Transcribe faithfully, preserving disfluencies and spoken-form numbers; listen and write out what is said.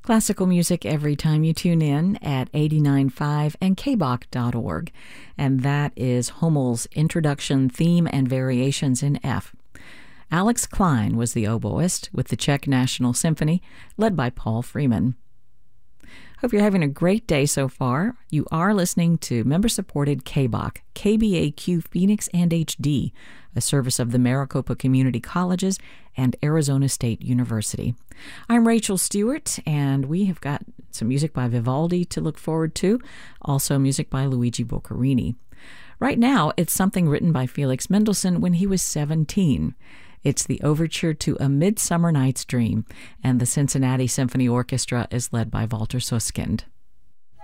Classical music every time you tune in at eighty-nine point five and k b o c dot org. And that is Hummel's Introduction, Theme, and Variations in F. Alex Klein was the oboist with the Czech National Symphony, led by Paul Freeman. Hope you're having a great day so far. You are listening to member-supported K B O C, K B A Q Phoenix and H D, a service of the Maricopa Community Colleges and Arizona State University. I'm Rachel Stewart, and we have got some music by Vivaldi to look forward to, also music by Luigi Boccherini. Right now, it's something written by Felix Mendelssohn when he was seventeen. It's the overture to A Midsummer Night's Dream, and the Cincinnati Symphony Orchestra is led by Walter Susskind.